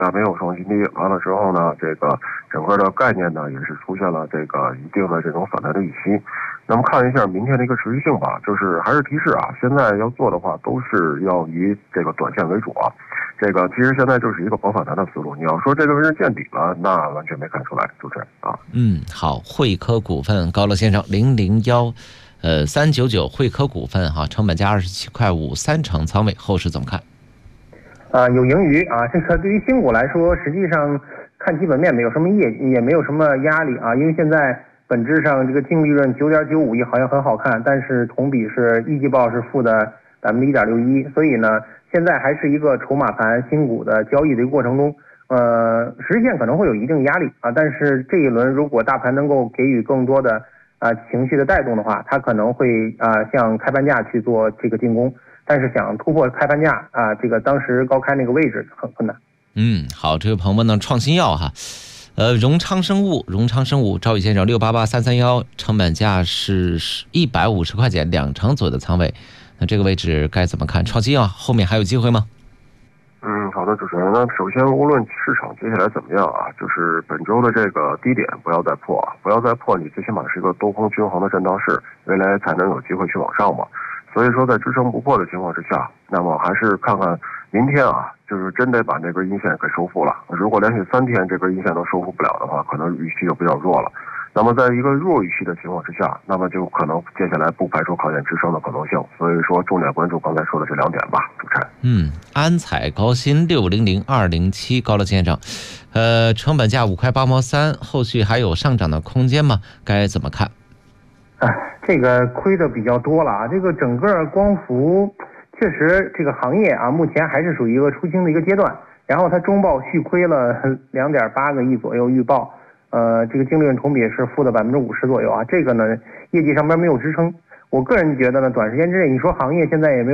没有创新低，完了之后呢，这个整个的概念呢也是出现了这个一定的这种反弹的预期。那么看一下明天的一个持续性吧，就是还是提示啊，现在要做的话都是要以这个短线为主啊。这个其实现在就是一个保反弹的思路，你要说这个位置见底了，那完全没看出来，主持人啊。 好，汇科股份高乐先生001，399汇科股份哈，成本价27.5块，3成仓位，后市怎么看？ 有盈余啊，这个对于新股来说，实际上看基本面没有什么也没有什么压力啊，因为现在本质上这个净利润9.95亿好像很好看，但是同比是一季报是负的1.61%，所以呢，现在还是一个筹码盘新股的交易的一个过程中，实现可能会有一定压力啊，但是这一轮如果大盘能够给予更多的情绪的带动的话，它可能会向开盘价去做这个进攻。但是想突破开盘价这个当时高开那个位置很困难。 好，这位朋友问呢，创新药哈，荣昌生物赵宇先生688331，成本价是150块钱，2成左右的仓位，那这个位置该怎么看？创新药后面还有机会吗？ 好的，主持人。那首先，无论市场接下来怎么样啊，就是本周的这个低点不要再破啊，不要再破，你最起码是一个多空均衡的震荡市，未来才能有机会去往上嘛。所以说，在支撑不破的情况之下，那么还是看看明天啊，就是真得把那根阴线给收复了。如果连续3天这根阴线都收复不了的话，可能预期就比较弱了。那么在一个弱预期的情况之下，那么就可能接下来不排除考验支撑的可能性。所以说，重点关注刚才说的这2点吧，主持人。 安彩高新600207，高乐先生，成本价5.83块，后续还有上涨的空间吗？该怎么看？ 这个亏的比较多了啊！这个整个光伏确实这个行业啊，目前还是属于一个出清的一个阶段。然后它中报续亏了2.8个亿左右预报，这个净利润同比是负的50%左右啊。这个呢，业绩上边没有支撑。我个人觉得呢，短时间之内，你说行业现在也没有